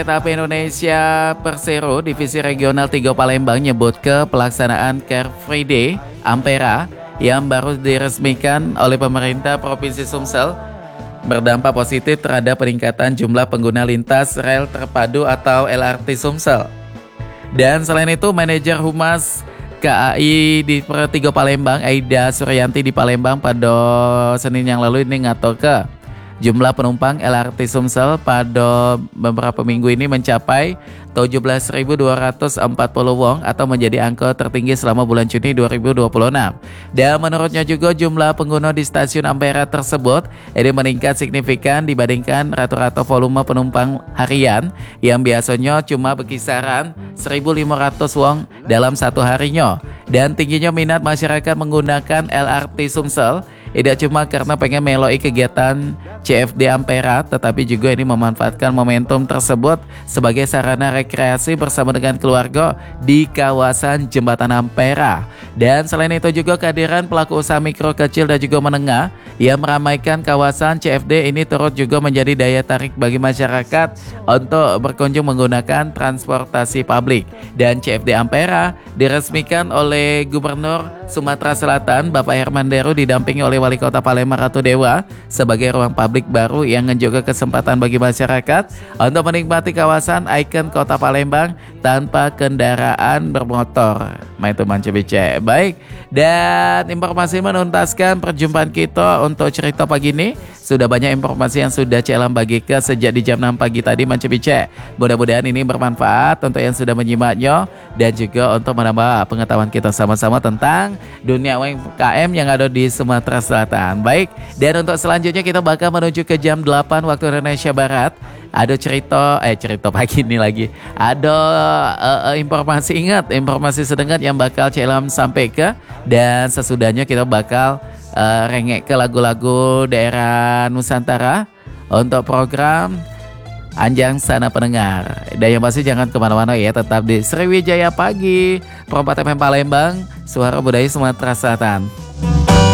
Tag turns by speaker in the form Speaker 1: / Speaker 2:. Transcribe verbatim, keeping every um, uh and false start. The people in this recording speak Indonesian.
Speaker 1: Kereta Api Indonesia Persero Divisi Regional tiga Palembang nyebut ke pelaksanaan Car Free Day Ampera yang baru diresmikan oleh pemerintah Provinsi Sumsel berdampak positif terhadap peningkatan jumlah pengguna lintas rel terpadu atau L R T Sumsel. Dan selain itu, manajer Humas K A I di tiga Palembang, Aida Suryanti di Palembang pada Senin yang lalu ini ngatur ke jumlah penumpang L R T Sumsel pada beberapa minggu ini mencapai tujuh belas ribu dua ratus empat puluh wong atau menjadi angka tertinggi selama bulan Juni dua ribu dua puluh enam. Dan menurutnya juga jumlah pengguna di stasiun Ampera tersebut ini meningkat signifikan dibandingkan rata-rata volume penumpang harian yang biasanya cuma berkisaran seribu lima ratus wong dalam satu harinya. Dan tingginya minat masyarakat menggunakan L R T Sumsel tidak cuma karena pengen meloi kegiatan C F D Ampera, tetapi juga ini memanfaatkan momentum tersebut sebagai sarana rekreasi bersama dengan keluarga di kawasan Jembatan Ampera. Dan selain itu juga kehadiran pelaku usaha mikro kecil dan juga menengah yang meramaikan kawasan C F D ini turut juga menjadi daya tarik bagi masyarakat untuk berkunjung menggunakan transportasi publik. Dan C F D Ampera diresmikan oleh Gubernur Sumatera Selatan Bapak Herman Deru didampingi oleh Wali Kota Palembang Ratu Dewa sebagai ruang publik baru yang menjaga kesempatan bagi masyarakat untuk menikmati kawasan ikon Kota Palembang tanpa kendaraan bermotor. Nah itu mancebice. Baik, dan informasi menuntaskan perjumpaan kita untuk cerita pagi ini. Sudah banyak informasi yang sudah Celam bagikan sejak di jam enam pagi tadi mancebice. Mudah-mudahan ini bermanfaat untuk yang sudah menyimaknya dan juga untuk menambah pengetahuan kita sama-sama tentang dunia U M K M yang ada di Sumatera Selatan. Baik, dan untuk selanjutnya kita bakal menuju ke jam delapan waktu Indonesia Barat. Ada cerita, eh cerita pagi ini lagi. Ada uh, uh, informasi, ingat informasi sedengat yang bakal Celam sampaikan. Dan sesudahnya kita bakal uh, rengek ke lagu-lagu daerah Nusantara untuk program Anjang Sana Pendengar. Dan yang pasti jangan kemana-mana ya, tetap di Sriwijaya Pagi, Perempat F M Palembang, Suara Budaya Sumatera Selatan.